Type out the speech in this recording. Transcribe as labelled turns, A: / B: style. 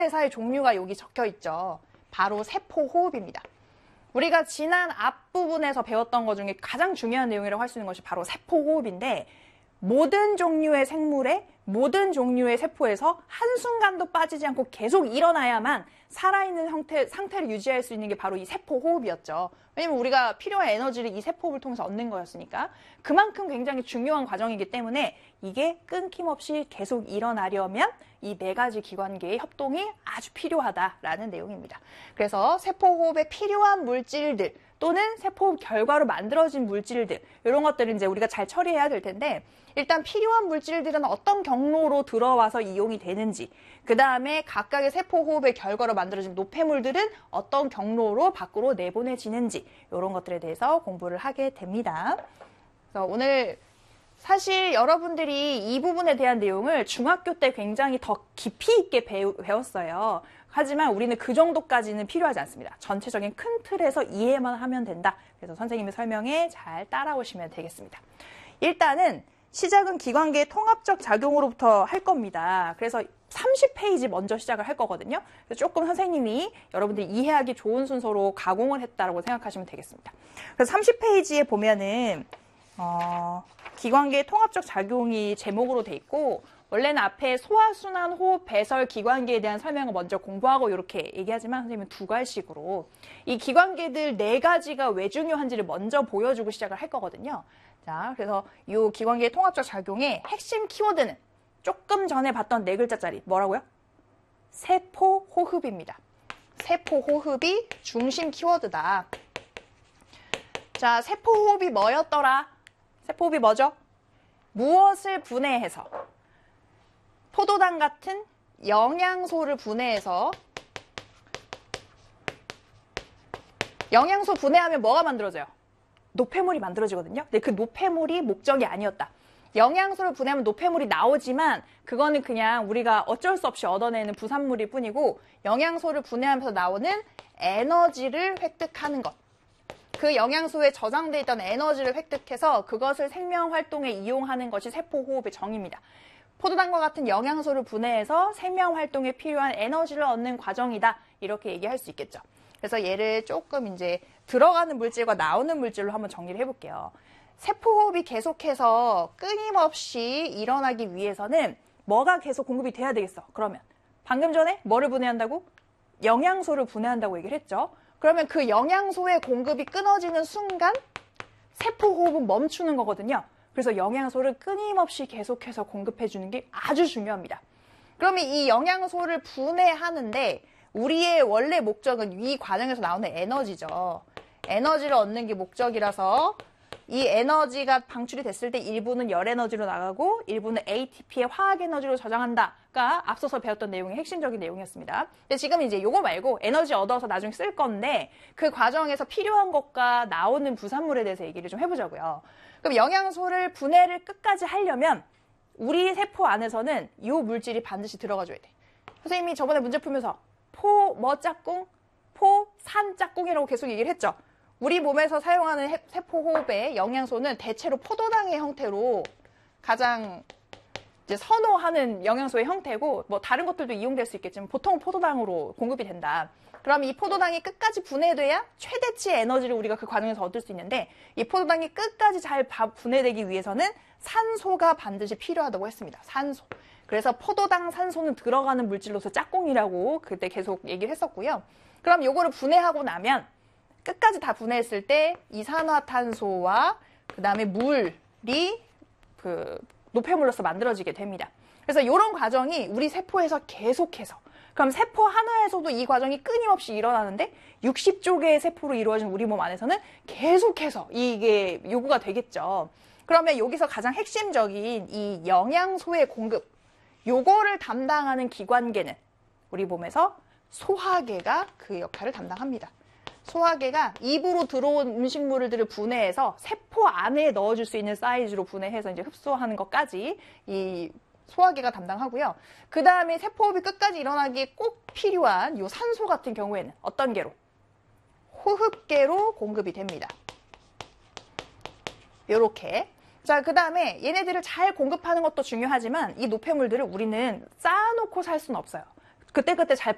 A: 대사의 종류가 여기 적혀 있죠. 바로 세포호흡입니다. 우리가 지난 앞부분에서 배웠던 것 중에 가장 중요한 내용이라고 할 수 있는 것이 바로 세포호흡인데, 모든 종류의 생물의 모든 종류의 세포에서 한순간도 빠지지 않고 계속 일어나야만 살아있는 상태를 유지할 수 있는 게 바로 이 세포호흡이었죠. 왜냐면 우리가 필요한 에너지를 이 세포호흡을 통해서 얻는 거였으니까. 그만큼 굉장히 중요한 과정이기 때문에 이게 끊김없이 계속 일어나려면 이 네 가지 기관계의 협동이 아주 필요하다라는 내용입니다. 그래서 세포호흡에 필요한 물질들 또는 세포호흡 결과로 만들어진 물질들, 이런 것들은 이제 우리가 잘 처리해야 될 텐데, 일단 필요한 물질들은 어떤 경로로 들어와서 이용이 되는지, 그 다음에 각각의 세포호흡의 결과로 만들어진 노폐물들은 어떤 경로로 밖으로 내보내지는지, 이런 것들에 대해서 공부를 하게 됩니다. 그래서 오늘 사실 여러분들이 이 부분에 대한 내용을 중학교 때 굉장히 더 깊이 있게 배웠어요. 하지만 우리는 그 정도까지는 필요하지 않습니다. 전체적인 큰 틀에서 이해만 하면 된다. 그래서 선생님의 설명에 잘 따라오시면 되겠습니다. 일단은 시작은 기관계의 통합적 작용으로부터 할 겁니다. 그래서 30페이지 먼저 시작을 할 거거든요. 그래서 조금 선생님이 여러분들이 이해하기 좋은 순서로 가공을 했다고 생각하시면 되겠습니다. 그래서 30페이지에 보면은 기관계의 통합적 작용이 제목으로 돼 있고, 원래는 앞에 소화순환, 호흡, 배설, 기관계에 대한 설명을 먼저 공부하고 이렇게 얘기하지만 선생님은 두 갈식으로 이 기관계들 네 가지가 왜 중요한지를 먼저 보여주고 시작을 할 거거든요. 자, 그래서 이 기관계의 통합적 작용의 핵심 키워드는 조금 전에 봤던 네 글자짜리 뭐라고요? 세포호흡입니다. 세포호흡이 중심 키워드다. 자, 세포호흡이 뭐였더라? 세포호흡이 뭐죠? 무엇을 분해해서? 포도당 같은 영양소를 분해해서, 영양소 분해하면 뭐가 만들어져요? 노폐물이 만들어지거든요. 근데 그 노폐물이 목적이 아니었다. 영양소를 분해하면 노폐물이 나오지만 그거는 그냥 우리가 어쩔 수 없이 얻어내는 부산물일 뿐이고, 영양소를 분해하면서 나오는 에너지를 획득하는 것. 그 영양소에 저장되어 있던 에너지를 획득해서 그것을 생명활동에 이용하는 것이 세포호흡의 정의입니다. 포도당과 같은 영양소를 분해해서 생명활동에 필요한 에너지를 얻는 과정이다. 이렇게 얘기할 수 있겠죠. 그래서 얘를 조금 이제 들어가는 물질과 나오는 물질로 한번 정리를 해볼게요. 세포호흡이 계속해서 끊임없이 일어나기 위해서는 뭐가 계속 공급이 돼야 되겠어? 그러면 방금 전에 뭐를 분해한다고? 영양소를 분해한다고 얘기를 했죠. 그러면 그 영양소의 공급이 끊어지는 순간 세포호흡은 멈추는 거거든요. 그래서 영양소를 끊임없이 계속해서 공급해주는 게 아주 중요합니다. 그러면 이 영양소를 분해하는데 우리의 원래 목적은 이 과정에서 나오는 에너지죠. 에너지를 얻는 게 목적이라서 이 에너지가 방출이 됐을 때 일부는 열에너지로 나가고 일부는 ATP의 화학에너지로 저장한다가 앞서서 배웠던 내용의 핵심적인 내용이었습니다. 근데 지금 이제 요거 말고 에너지 얻어서 나중에 쓸 건데 그 과정에서 필요한 것과 나오는 부산물에 대해서 얘기를 좀 해보자고요. 그럼 영양소를 분해를 끝까지 하려면 우리 세포 안에서는 이 물질이 반드시 들어가줘야 돼. 선생님이 저번에 문제 풀면서 짝꿍? 포산 짝꿍이라고 계속 얘기를 했죠. 우리 몸에서 사용하는 세포호흡의 영양소는 대체로 포도당의 형태로 가장 이제 선호하는 영양소의 형태고, 뭐 다른 것들도 이용될 수 있겠지만 보통 포도당으로 공급이 된다. 그럼 이 포도당이 끝까지 분해돼야 최대치의 에너지를 우리가 그 과정에서 얻을 수 있는데, 이 포도당이 끝까지 잘 분해되기 위해서는 산소가 반드시 필요하다고 했습니다. 산소. 그래서 포도당 산소는 들어가는 물질로서 짝꿍이라고 그때 계속 얘기를 했었고요. 그럼 요거를 분해하고 나면 끝까지 다 분해했을 때 이산화탄소와 그 다음에 물이 그 노폐물로서 만들어지게 됩니다. 그래서 이런 과정이 우리 세포에서 계속해서, 그럼 세포 하나에서도 이 과정이 끊임없이 일어나는데 60조 개의 세포로 이루어진 우리 몸 안에서는 계속해서 이게 요구가 되겠죠. 그러면 여기서 가장 핵심적인 이 영양소의 공급, 요거를 담당하는 기관계는 우리 몸에서 소화계가 그 역할을 담당합니다. 소화계가 입으로 들어온 음식물들을 분해해서 세포 안에 넣어줄 수 있는 사이즈로 분해해서 이제 흡수하는 것까지 이 소화계가 담당하고요. 그 다음에 세포호흡이 끝까지 일어나기에 꼭 필요한 이 산소 같은 경우에는 어떤 계로? 호흡계로 공급이 됩니다. 요렇게. 자, 그 다음에 얘네들을 잘 공급하는 것도 중요하지만 이 노폐물들을 우리는 쌓아놓고 살 수는 없어요. 그때그때 잘